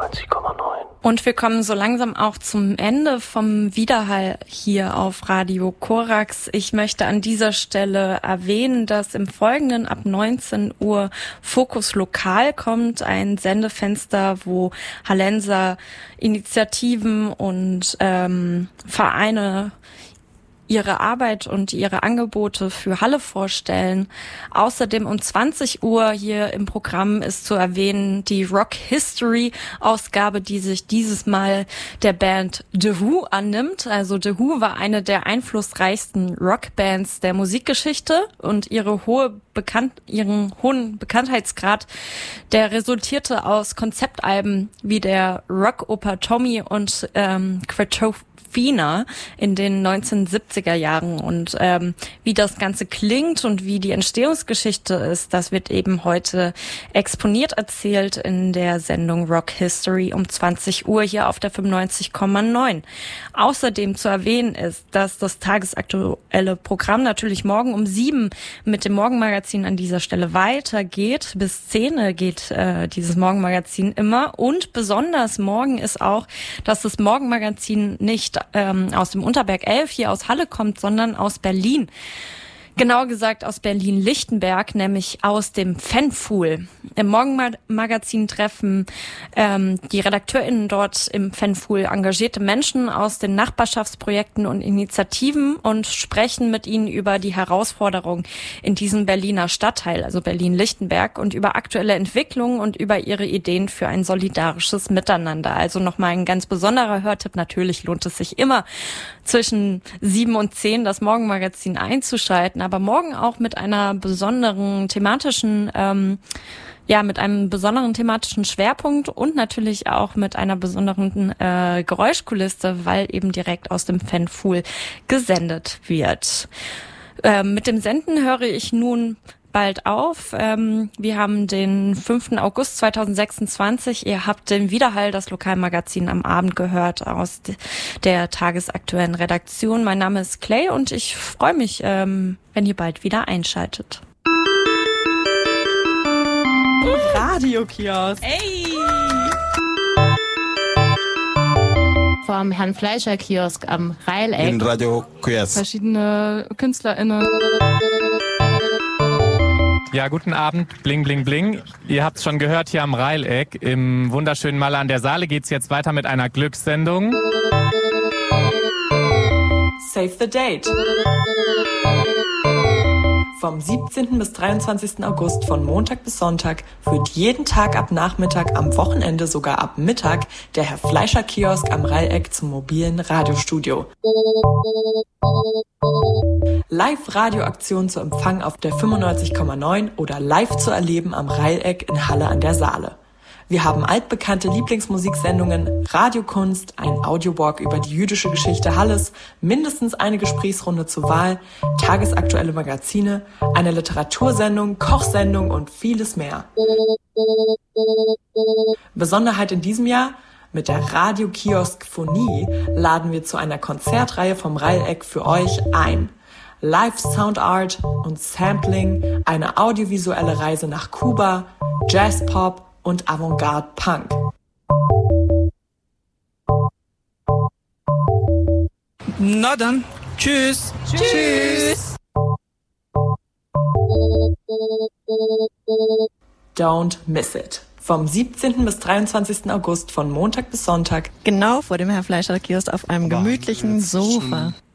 95,9. Und wir kommen so langsam auch zum Ende vom Widerhall hier auf Radio Korax. Ich möchte an dieser Stelle erwähnen, dass im Folgenden ab 19 Uhr Fokus Lokal kommt, ein Sendefenster, wo Hallenser Initiativen und Vereine ihre Arbeit und ihre Angebote für Halle vorstellen. Außerdem um 20 Uhr hier im Programm ist zu erwähnen die Rock History Ausgabe, die sich dieses Mal der Band The Who annimmt. Also The Who war eine der einflussreichsten Rockbands der Musikgeschichte und ihren hohen Bekanntheitsgrad, der resultierte aus Konzeptalben wie der Rockoper Tommy und Quattrofina in den 1970er Jahren. Und wie das Ganze klingt und wie die Entstehungsgeschichte ist, das wird eben heute exponiert erzählt in der Sendung Rock History um 20 Uhr hier auf der 95,9. Außerdem zu erwähnen ist, dass das tagesaktuelle Programm natürlich morgen um 7 mit dem Morgenmagazin an dieser Stelle weitergeht. Bis 10 geht dieses Morgenmagazin immer. Und besonders morgen ist auch, dass das Morgenmagazin nicht aus dem Unterberg 11 hier aus Halle kommt, sondern aus Berlin. Genauer gesagt aus Berlin-Lichtenberg, nämlich aus dem Fanpool. Im Morgenmagazin treffen die RedakteurInnen dort im Fanpool engagierte Menschen aus den Nachbarschaftsprojekten und Initiativen und sprechen mit ihnen über die Herausforderungen in diesem Berliner Stadtteil, also Berlin-Lichtenberg, und über aktuelle Entwicklungen und über ihre Ideen für ein solidarisches Miteinander. Also nochmal ein ganz besonderer Hörtipp. Natürlich lohnt es sich immer, zwischen 7 und 10 das Morgenmagazin einzuschalten, aber morgen auch mit einer besonderen thematischen, mit einem besonderen thematischen Schwerpunkt und natürlich auch mit einer besonderen Geräuschkulisse, weil eben direkt aus dem Fanpool gesendet wird. Mit dem Senden höre ich nun bald auf. Wir haben den 5. August 2026. Ihr habt den Widerhall, das Lokalmagazin am Abend gehört aus der tagesaktuellen Redaktion. Mein Name ist Clay und ich freue mich, wenn ihr bald wieder einschaltet. Radiokiosk. Ey! Vom Herrn Fleischer Kiosk am Reileck. In Radiokiosk. Verschiedene KünstlerInnen. Ja, guten Abend, bling, bling, bling. Ihr habt es schon gehört, hier am Reileck im wunderschönen Malle an der Saale geht's jetzt weiter mit einer Glückssendung. Save the Date. Vom 17. bis 23. August von Montag bis Sonntag führt jeden Tag ab Nachmittag, am Wochenende sogar ab Mittag der Herr Fleischer Kiosk am Reileck zum mobilen Radiostudio. Live-Radioaktion zu empfangen auf der 95,9 oder live zu erleben am Reileck in Halle an der Saale. Wir haben altbekannte Lieblingsmusiksendungen, Radiokunst, ein Audiowalk über die jüdische Geschichte Halles, mindestens eine Gesprächsrunde zur Wahl, tagesaktuelle Magazine, eine Literatursendung, Kochsendung und vieles mehr. Besonderheit in diesem Jahr: Mit der Radiokiosk-Phonie laden wir zu einer Konzertreihe vom Reileck für euch ein. Live Soundart und Sampling, eine audiovisuelle Reise nach Kuba, Jazzpop und Avantgarde Punk. Na dann, tschüss. Tschüss. Don't miss it. Vom 17. bis 23. August von Montag bis Sonntag. Genau vor dem Herr Fleischer Kiosk auf einem gemütlichen Sofa.